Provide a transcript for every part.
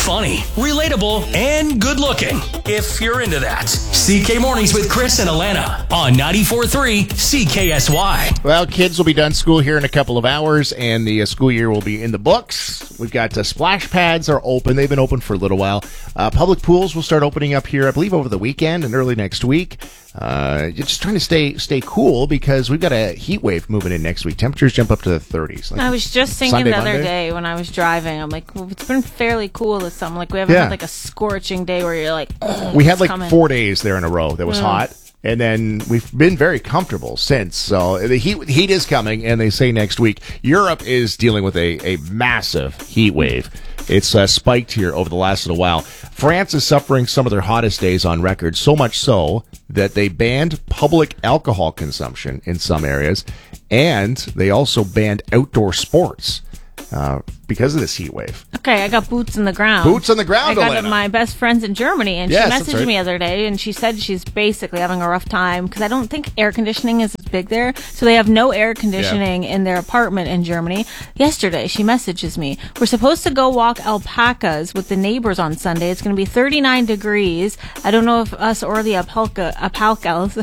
funny, relatable, and good looking. If you're into that. CK Mornings with Chris and Alana on 94.3 CKSY. Well, kids will be done school here in a couple of hours, and the school year will be in the books. We've got splash pads are open. They've been open for a little while. Public pools will start opening up here, I believe, over the weekend and early next week. Just trying to stay cool because we've got a heat wave moving in next week. Temperatures jump up to the 30s. I was just thinking the other day when I was driving, I'm like, well, it's been fairly cool this summer. Like, we haven't had like a scorching day where you're like, we had like 4 days there in a row that was hot. And then we've been very comfortable since. So the heat is coming, and they say next week. Europe is dealing with a massive heat wave. It's spiked here over the last little while. France is suffering some of their hottest days on record, so much so that they banned public alcohol consumption in some areas, and they also banned outdoor sports because of this heat wave. Okay, I got boots on the ground. Boots on the ground, I got Alana. my best friends in Germany, and Yes, she that's messaged right. me the other day, and she said she's basically having a rough time because I don't think air conditioning is as big there, so they have no air conditioning in their apartment in Germany. Yesterday, she messages me, we're supposed to go walk alpacas with the neighbors on Sunday. It's going to be 39 degrees. I don't know if us or the alpacas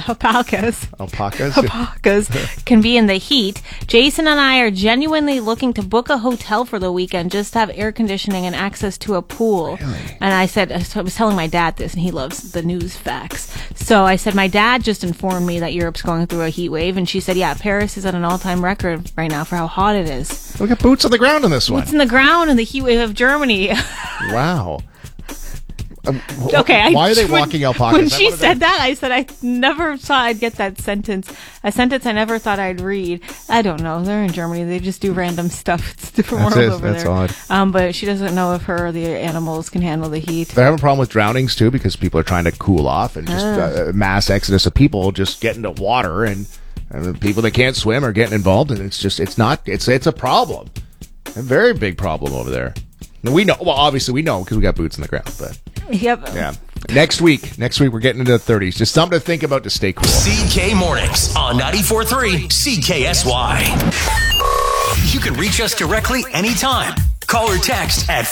can be in the heat. Jason and I are genuinely looking to book a hotel for the weekend just to have air conditioning and access to a pool. Really? And I was telling my dad this, and he loves the news facts. So I said, my dad just informed me that Europe's going through a heat wave, and she said, yeah, Paris is at an all-time record right now for how hot it is. Look at boots on the ground on this one. Boots in the ground in the heat wave of Germany. Wow. Okay. Why are they walking alpacas? When she said that, I said I never thought I'd get that sentence. A sentence I never thought I'd read. I don't know. They're in Germany. They just do random stuff. It's a different world over That's there. odd. But she doesn't know if her or the animals can handle the heat. They're having a problem with drownings, too, because people are trying to cool off and just mass exodus of people just get into water, and people that can't swim are getting involved, and it's a problem. A very big problem over there. And we know, well, obviously we know because we got boots on the ground, but Yep. yeah. Next week we're getting into the 30s. Just something to think about to stay cool. CK Mornings on 94.3 CKSY. You can reach us directly anytime. Call or text at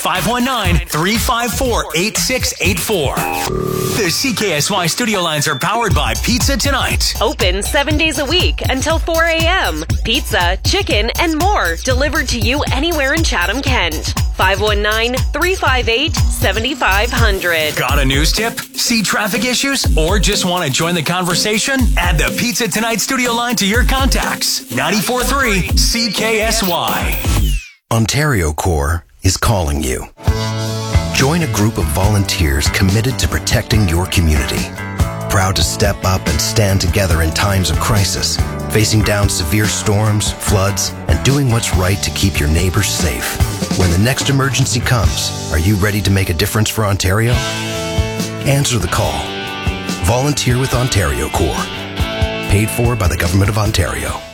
519-354-8684. The CKSY studio lines are powered by Pizza Tonight. Open 7 days a week until 4 a.m. Pizza, chicken, and more delivered to you anywhere in Chatham-Kent. 519-358-7500. Got a news tip? See traffic issues? Or just want to join the conversation? Add the Pizza Tonight studio line to your contacts. 94.3 CKSY. Ontario Corps is calling you. Join a group of volunteers committed to protecting your community. Proud to step up and stand together in times of crisis, facing down severe storms, floods, and doing what's right to keep your neighbors safe. When the next emergency comes, are you ready to make a difference for Ontario? Answer the call. Volunteer with Ontario Corps. Paid for by the Government of Ontario.